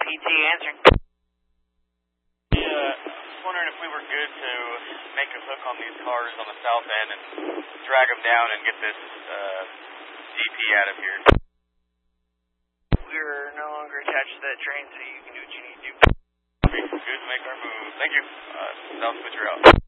ET answering. Yeah, just wondering if we were good to make a hook on these cars on the south end and drag them down and get this DP out of here. We're no longer attached to that train, so you can do what you need to do. Good to make our move. Thank you. South switcher out.